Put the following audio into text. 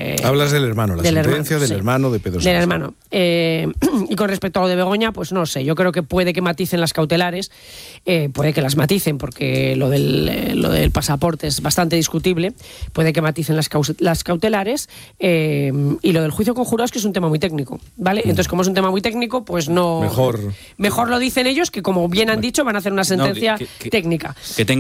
Hablas del hermano, la sentencia del hermano de Pedro Sánchez. Del hermano. Y con respecto a lo de Begoña, pues no sé, yo creo que puede que maticen las cautelares, puede que las maticen, porque lo del pasaporte es bastante discutible, puede que maticen las cautelares, y lo del juicio con jurados, que es un tema muy técnico, ¿vale? Entonces, como es un tema muy técnico, pues no... Mejor lo dicen ellos, que como bien han dicho, van a hacer una sentencia técnica.